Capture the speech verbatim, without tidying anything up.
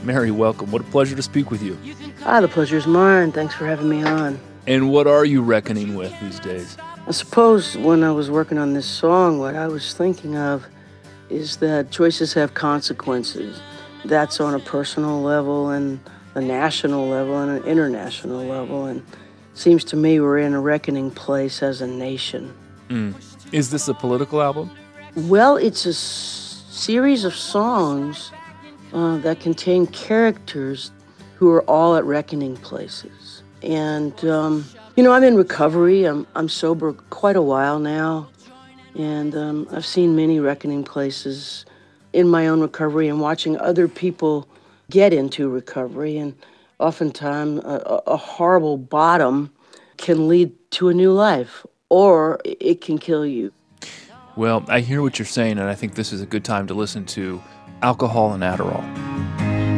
Mary, welcome. What a pleasure to speak with you. Ah, the pleasure's mine. Thanks for having me on. And what are you reckoning with these days? I suppose when I was working on this song, what I was thinking of is that choices have consequences. That's on a personal level and a national level and an international level. And it seems to me we're in a reckoning place as a nation. Mm. Is this a political album? Well, it's a s- series of songs uh, that contain characters who are all at reckoning places. And, um, you know, I'm in recovery. I'm, I'm sober quite a while now. And um, I've seen many reckoning places in my own recovery and watching other people get into recovery. And oftentimes, a, a horrible bottom can lead to a new life, or it can kill you. Well, I hear what you're saying, and I think this is a good time to listen to Alcohol and Adderall.